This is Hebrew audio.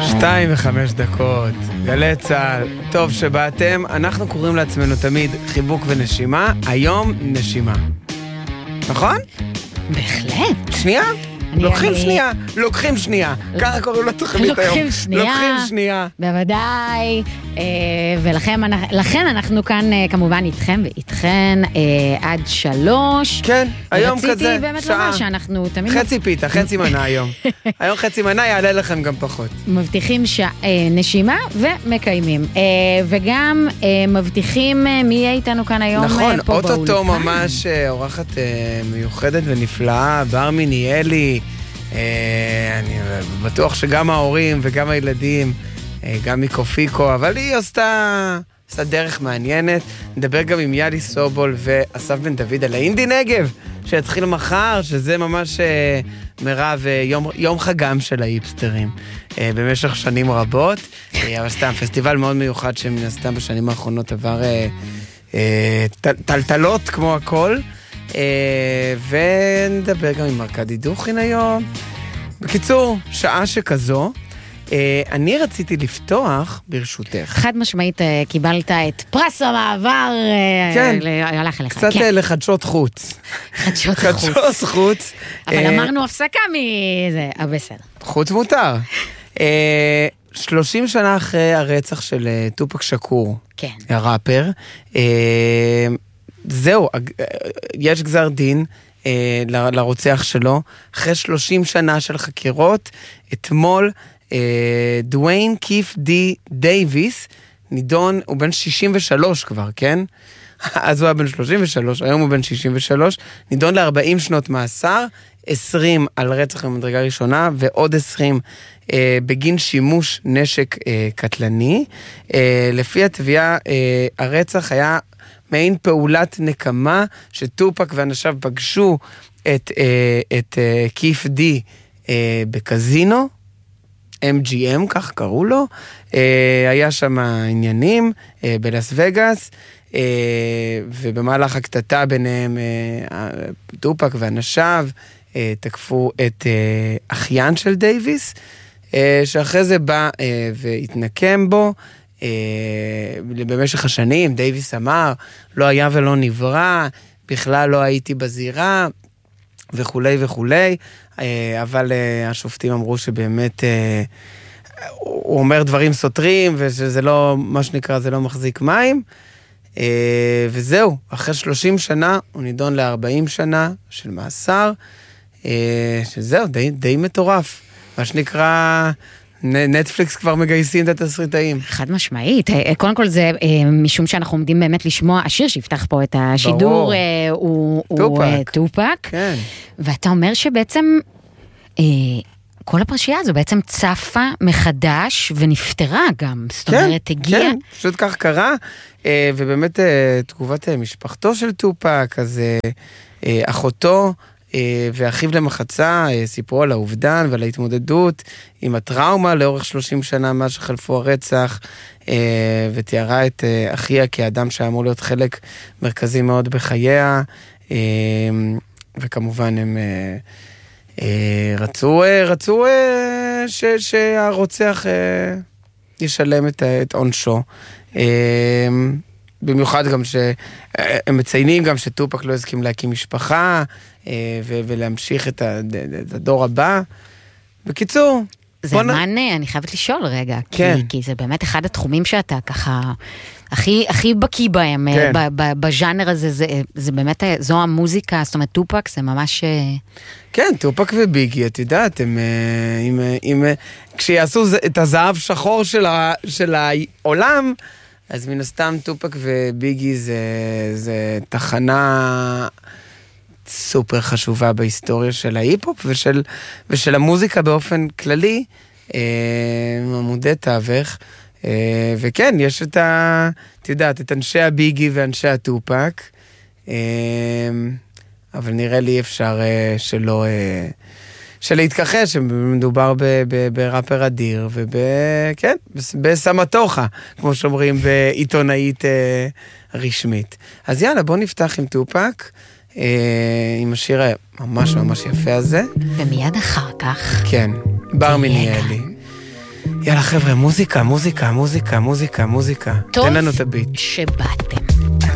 2:05, גלי צהל, טוב שבאתם, אנחנו קוראים לעצמנו תמיד חיבוק ונשימה, היום נשימה. נכון? בהחלט. שנייה? לוקחים שנייה. ככה קוראים לתוכנית היום. לוקחים שנייה. בוודאי. ולכן אנחנו כאן כמובן איתכם ואיתכן עד 3. כן, היום כזה. רציתי באמת לומר שאנחנו תמיד... חצי פיתה, חצי מנה היום. היום חצי מנה יעלה לכם גם פחות. מבטיחים נשימה ומקיימים. וגם מבטיחים מי יהיה איתנו כאן היום פה באולפן. נכון, אוטוטו ממש אורחת מיוחדת ונפלאה, בר מיניאלי. אני בטוח שגם ההורים וגם הילדים, גם מקופיקו, אבל היא עשתה דרך מעניינת. נדבר גם עם יאלי סובול ואסף בן דוד על האינדי נגב, שיתחיל מחר, שזה ממש מרב יום חגם של ההיפסטרים במשך שנים רבות. אבל סתם, פסטיבל מאוד מיוחד שמן הסתם בשנים האחרונות עבר טלטלות כמו הכל. ונדבר גם עם ארקדי דוכין היום. בקיצור, שעה שכזו, אני רציתי לפתוח ברשותך. חד משמעית קיבלת את פרס המעבר. כן, הלך אליך. קצת לחדשות חוץ. חדשות חוץ. אבל אמרנו הפסקה מזה, בסדר. חוץ מותר. 30 שנה אחרי הרצח של טופק שקור, כן. הראפר, זהו, יש גזר דין לרוצח שלו, אחרי 30 שנה של חקירות, אתמול דוויין קיף די דייביס, נידון, הוא בן 63 כבר, כן? אז הוא היה בן 33, היום הוא בן 63, נידון ל-40 שנות מאסר, 20 על רצח במדרגה ראשונה, ועוד 20 בגין שימוש נשק קטלני. לפי התביעה, הרצח היה מעין פעולת נקמה, שטופק ואנשיו פגשו את קיף די בקזינו, MGM, כך קראו לו, היה שם עניינים בלאס וגאס, ובמהלך הקטטה ביניהם טופק ואנשיו תקפו את אחיין של דייביס, שאחרי זה בא והתנקם בו, במשך השנים. דייביס אמר, לא היה ולא נברא, בכלל לא הייתי בזירה, וכולי וכולי, אבל השופטים אמרו שבאמת הוא אומר דברים סותרים, ושזה לא, מה שנקרא, זה לא מחזיק מים, וזהו, אחרי 30 שנה הוא נידון ל-40 שנה של מאסר, שזהו, די מטורף, מה שנקרא... נטפליקס כבר מגייסים את התסריטאים. חד משמעית. קודם כל זה משום שאנחנו עומדים באמת לשמוע, השיר שיפתח פה את השידור הוא טופק. כן. ואתה אומר שבעצם כל הפרשייה הזו בעצם צפה מחדש ונפטרה גם. זאת אומרת, הגיע... כן, פשוט כך קרה. ובאמת תגובת משפחתו של טופק, אז אחותו, ואחיו למחצה סיפרו על האובדן ועל ההתמודדות עם הטראומה לאורך 30 שנה מאז שחלפו הרצח, ותיארה את אחיה כאדם שאמור להיות חלק מרכזי מאוד בחייה, וכמובן הם רצו שהרוצח ישלם את עונשו. במיוחד גם שהם מציינים גם שטופק לא הסכים להקים משפחה, ולהמשיך את הדור הבא. בקיצור, זה מענה, אני חייבת לשאול רגע, כן. כי זה באמת אחד התחומים שאתה ככה הכי בקיא בהם, כן. בז'אנר הזה, זה באמת, זו המוזיקה, זאת אומרת טופק זה ממש... כן, טופק וביגי, את יודעת, כשיעשו את הזהב שחור של העולם, אז מן הסתם טופק וביגי זה תחנה סופר חשובה בהיסטוריה של ההיפ-הופ ושל המוזיקה באופן כללי, עמודי תווך, וכן, יש את את אנשי הביגי ואנשי הטופק, אבל נראה לי אפשר שלהתכחש, שמדובר בראפר אדיר, וכן, בסמטוחה, כמו שאומרים בעיתונאית רשמית. אז יאללה, בוא נפתח עם טופק, עם השיר ממש ממש יפה הזה. ומיד אחר כך. כן, בר מיניאלי. יאללה חבר'ה, מוזיקה, מוזיקה, מוזיקה, מוזיקה, מוזיקה. טוב תן לנו את הביט. שבאתם.